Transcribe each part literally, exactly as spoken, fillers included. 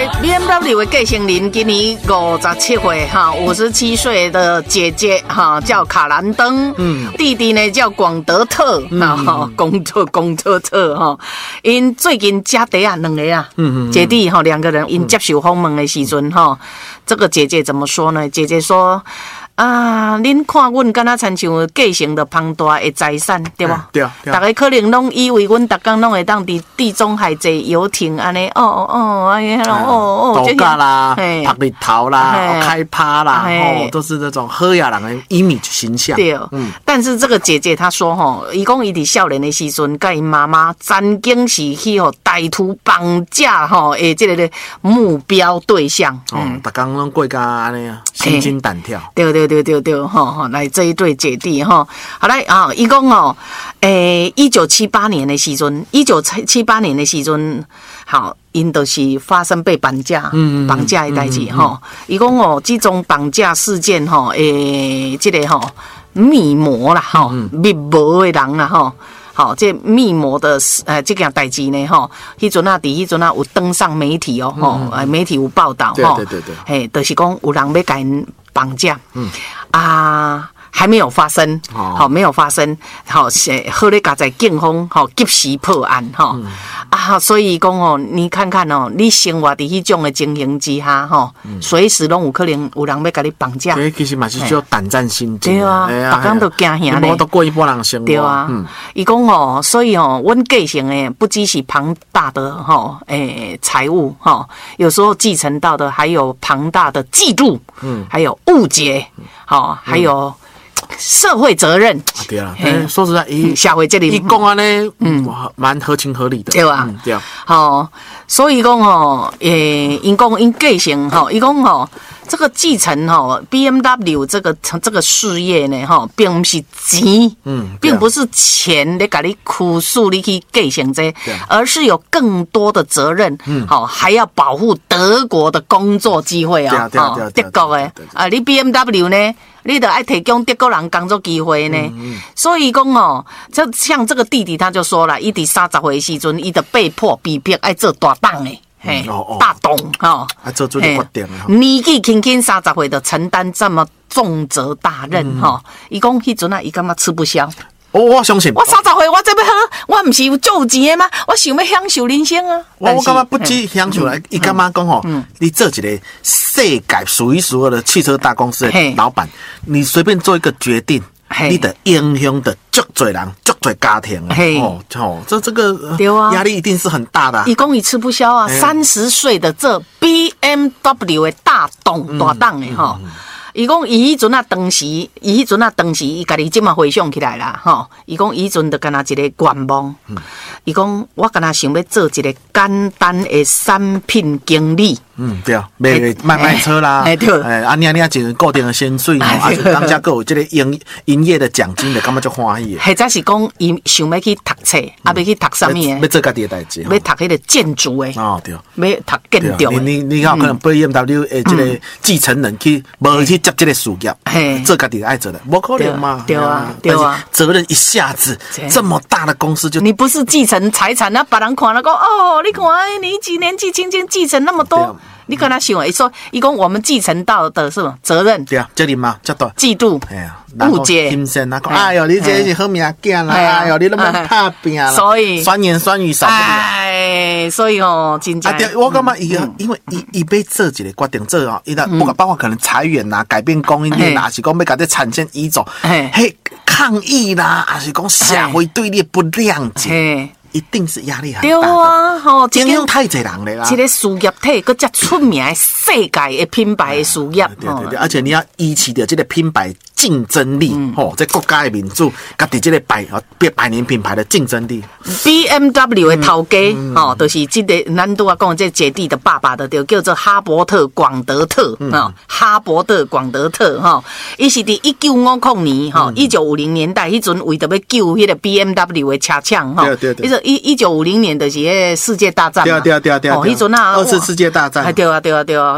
B M W 的继承人今年五十七岁哈，五十七岁的姐姐哈叫卡兰登，嗯，弟弟呢叫广德特，哈，广特广特特哈，因最近家弟啊两个啊，嗯嗯，姐弟哈两个人因接受访问的时阵哈，这个姐姐怎么说呢？姐姐说。啊，恁看阮敢若亲像继承着庞大的财产，对无？ 对啊， 大家可能拢以为阮逐工拢会当伫地中海坐游艇安尼，哦哦，哎呀，哦哦，度假啦，拍日头啦，开趴啦，哦，都是那种好野人的 image 形象。 对，嗯。但是这个姐姐她说吼，伊讲伊伫少年的时阵，甲伊妈妈曾经是去吼歹徒绑架吼，诶，这个目标对象。 嗯，逐工拢过甲安尼啊，心惊胆跳。 对对。对对对，哈哈，来这一对姐弟哈，好来啊，一共哦，诶，一九七八年的时阵，一九七八年的时阵，好，因都是发生被绑架，嗯，绑架的代志哈，一共哦，这种绑架事件哈，诶，这个哈密谋啦哈，密谋的人啦哈。好，这密谋的呃，这件代志呢，吼，迄阵啊，伫迄阵啊有登上媒体哦，吼、嗯，媒体有报道， 吼，对对对对， 嘿，就是讲有人要甲因绑架，嗯啊。还没有发生，好、哦，没有发生，好，好咧，家在警方好及时破案哈、嗯、啊，所以讲哦，你看看哦，你生活伫迄种的情形之下哈，随、嗯、时拢有可能有人要甲你绑架。 所以其实嘛是叫胆战心惊。 对啊，大家都惊吓咧。 无都过一般人生活。 对啊，伊讲、嗯、哦，所以哦，阮继承的不只是庞大的哈诶财务哈，有时候继承到的还有庞大的嫉妒，嗯，还有误解，好、嗯，还有。社会责任， 对啊，说实在，伊社会责任， 伊讲安尼，嗯，蛮合情合理的， 对吧？ 嗯、对啊， 好，所以讲吼，诶，因讲因继承吼，伊讲吼，这个继承吼 ，B M W 这个这个事业呢，吼，并不是钱，嗯，并不是钱来给你苦诉你去继承这，而是有更多的责任，嗯，好，还要保护德国的工作机会啊，哦，德国的啊，你 B M W 呢？你得爱提供德国人工作机会呢，嗯嗯、所以讲哦，就像这个弟弟他就说了，伊伫三十岁时阵，伊就被迫逼迫爱做大党诶，嘿，嗯哦哦、大董哈， 啊做做决定啊， 年纪轻轻三十岁就承担这么重责大任哈，伊讲迄阵啊，伊感觉吃不消。 我我相信， 我三十岁，我这要好，我唔是有做钱的吗？我想要享受人生啊！ 我我感觉不止享受来，伊感觉讲吼，你做一个世界数一数二的汽车大公司的老板，你随便做一个决定，你的影响的足多人、足多家庭哦哦，这这个压力一定是很大的。 伊讲伊吃不消啊！三十岁的这 B M W 的大董大党的哈。伊讲伊迄阵啊，当时伊迄阵啊，当时伊家己即马回想起来啦，吼！伊讲伊迄阵就敢若一个愿望，伊讲我敢若想要做一个简单的产品经理。 嗯，对啊，卖卖卖车啦，哎对，哎啊，你啊你啊，一固定的薪水，啊，当家还有这个营营业的奖金的，感觉就欢喜。 或者是讲伊想要去读册，啊，要去读什么的？ 要做家己的代志， 要读迄个建筑的。哦，对，要读建筑的。 你你你有可能 B M W 的这个继承人去无去接这个事业，做家己的爱做的，无可能嘛？ 对啊，对啊， 责任一下子这么大的公司就你不是继承财产，那别人看了讲哦，你看你几年纪轻轻继承那么多。你跟他想，伊说，伊讲我们继承到的是什么责任？ 对啊，这里嘛，这多嫉妒，哎呀，误解， 心生啊，哎呦，你这是好命囝啦，哎呦，你那么怕拼啦， 所以酸言酸语少不了， 哎，所以哦，真正， 啊，对，我感觉伊，因为伊伊要做一个决定，做哦，伊那不管包括可能裁员啦、改变供应链啦，还是讲要甲这产线移走，嘿，抗议啦，还是讲社会对你不谅解。一定是压力很大的，对啊，吼， 影响太侪人了啦。 一个事业体，搁遮出名的世界的品牌的事业， 对对对，而且你要依持着这个品牌竞争力，吼，在国家的民主，甲伫这个百百百年品牌的竞争力。 B M W 的头家，吼，就是这个咱拄啊讲这姐弟的爸爸的，就叫做哈伯特广德特啊，哈伯特广德特哈，伊是伫一九五零年，哈，一九五零年代，迄阵为着要救迄个 B M W 的车厂，哈，对对对。一一九五零年的是世界大战嘛， 对啊对啊对啊对啊， 哦，迄阵啊， 二次世界大战， 对啊对啊对啊，结束，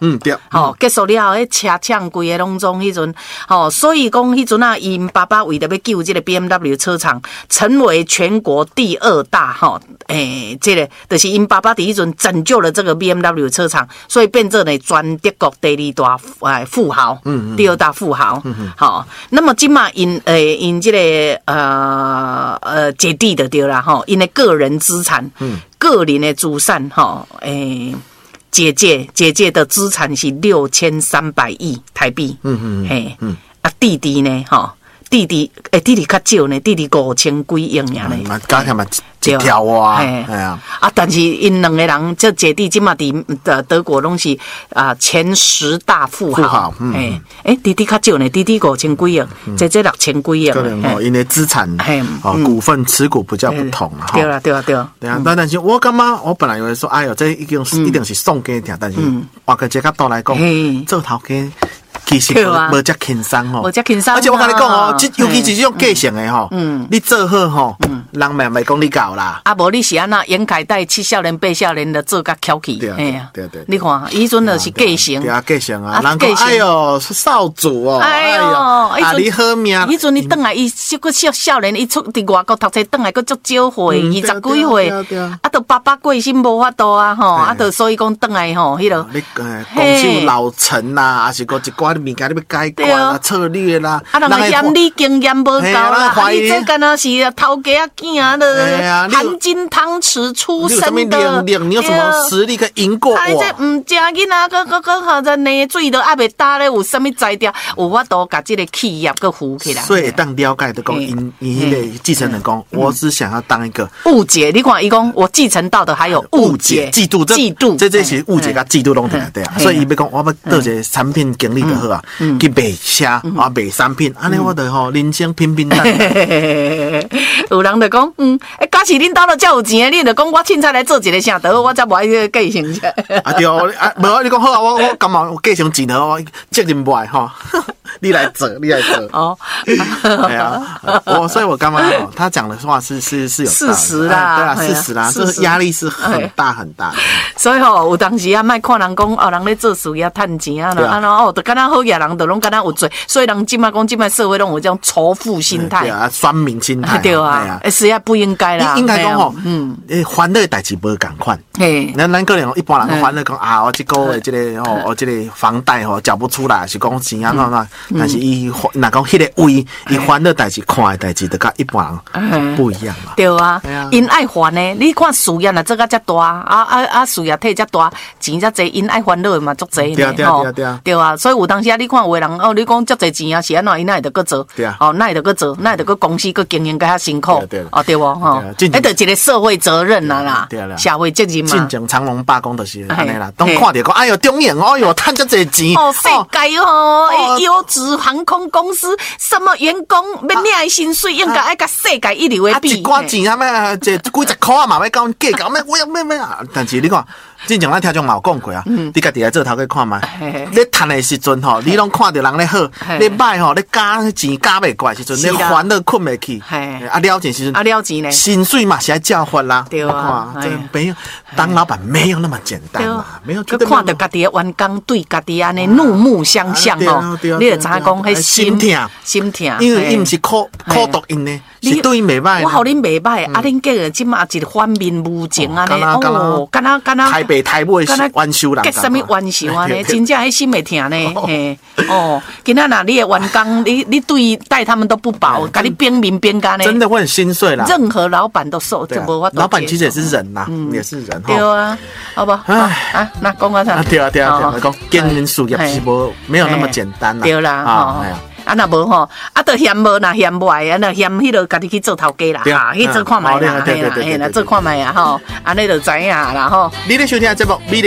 嗯对， 吼、哦、结束了后，迄车抢规个拢总迄阵，吼、哦，所以讲迄阵啊，因爸爸为了要救这个 B M W 车厂，成为全国第二大吼，诶、哦，这个就是因爸爸第一阵拯救了这个 B M W 车厂，所以变成呢全德国第二大诶富豪，嗯，第二大富豪，嗯嗯，好、哦，那么今嘛因诶因这个呃呃姐弟的对啦，吼、哦，因的个人资产，嗯，个人的资产，吼、哦，诶。姐姐姐姐的资产是六千三百亿台币，嗯嗯嘿，嗯啊弟弟呢，哈弟弟诶弟弟较少呢，弟弟五千几亿尔呢， 嘛加起嘛一条啊，哎呀啊，但是因两个人这姐弟今嘛伫的德国拢是啊前十大富豪，哎诶弟弟较少呢，弟弟五千几亿，姐姐六千几亿， 可能哦，因为资产哦股份持股比较不同啊， 对啦对啦对啦， 对啊，但但是我感觉我本来以为说，哎呦，这一定一定是送给你，但是我个这角度来讲，做头家。其实无遮轻松吼， 无遮轻松。 而且我跟你讲哦，即尤其是这种继承的吼，嗯，你做好吼，嗯，人们袂讲你搞啦。 啊，无你是安那严凯带七少年八少年的做甲翘起， 哎呀，对对， 你看，伊阵就是继承， 对啊，继承啊，人讲哎呦，少主哦，哎呦，啊你好命， 伊阵你转来，伊小个小少年，伊出伫外国读册，转来佫足少岁，二十几岁，啊，都爸爸过身无法度啊，吼，啊，都所以讲转来吼，迄落， 你呃，公司老成啦，还是个一寡物件你要改观啦、策略啦， 啊，人个嫌你经验无够啦，啊，你这敢若是头家囝啊的，含金汤匙出身的， 你有什么实力可以赢过我？ 啊，你这唔食囡仔，个个个好在泥水都还袂打咧，有啥物才调？有法度甲这个企业个扶起来。 所以当了解的讲，因因迄个继承人讲，我只想要当一个误解。你看，伊讲我继承到的还有误解、 嫉妒、 嫉妒， 这这是误解甲嫉妒拢在内底啊。所以伊要讲，我要做一个产品经理就好啊。去卖车啊，卖产品，安尼我就吼人生平平淡淡。 有人就讲，嗯，哎，假使恁兜了遮有钱，你就讲我凊彩来做一个啥得，我才无爱继承。 啊对，啊，无你讲好啊，我我感觉我继承钱好，我责任不爱吼。你来做，你来做。哦，对啊，我所以我刚刚哦，他讲的话是是是有事实啦， 对啊，事实啦，这压力是很大很大的。 所以吼，有当时啊，莫看人讲哦，人咧做事业趁钱啊，啊，然后就敢若好嘢人，就拢敢若有罪。所以人即摆讲，即摆社会拢有这种仇富心态， 对啊，酸民心态， 对啊，实在不应该啦。 应该讲吼，嗯，欢乐代志无共款。嘿，咱咱个人一般人欢乐讲啊，我这个月这个哦，我这个房贷吼缴不出来，是讲钱啊那那。但是伊若讲迄个位，伊烦的代志、看的代志，就甲一般人不一样嘛。 对啊，因爱烦呢。你看事业若做甲遮大，啊啊啊，事业摕遮大，钱遮济，因爱烦恼嘛足济呢。 对啊对啊对啊。 对啊，所以有当时啊，你看有个人哦，你讲足济钱啊，是安怎？因哪会得搁做？对啊。哦，哪会得搁做？哪会得搁公司搁经营甲遐辛苦？对哦，对无吼。迄着一个社会责任啦啦，社会责任嘛。 进前长隆罢工就是安尼啦，当看着讲，哎哟，中影哦哟，趁遮济钱。 哦，世界哦，优质航空公司，什么员工要领的薪水，应该爱甲世界一流的比。 一寡钱啊，咩这几十块啊嘛，要甲阮计较咩？我要咩咩啊？但是你看。之前咱听众嘛有讲过啊，你家己来做头去看嘛。你趁的时阵吼，你拢看到人咧好，你歹吼，你加钱加袂过时阵，你烦恼困袂去。啊了钱时阵， 啊了钱呢， 薪水嘛是爱照发啦。 对啊， 这没有当老板没有那么简单嘛，没有。 去看到家己的员工对家己安尼怒目相向吼，你就知影讲迄心痛心痛， 因为伊毋是苦苦毒因呢。是对因袂歹， 我互恁袂歹，啊恁个即马一个反面无情安尼，哦，敢若敢若台北台北冤仇人， 结什么冤仇安尼？真正迄心会疼呢，嘿，哦，今仔若你的员工，你你对待他们都不薄，甲你冰明冰干呢， 真的会很心碎啦。 任何老板都受，就无法。 老板其实也是人呐，也是人。 对啊，好不？哎啊，那讲我啥？ 对啊对啊对啊，讲经营事业是无没有那么简单啦。 对啦，啊。啊，若无吼，啊，着嫌无，若嫌无爱，啊，若嫌迄落家己去做头家啦，哈，去做看卖啦，嘿啦，嘿啦，做看卖啊，吼，安尼就知影啦，吼。 你咧收听节目，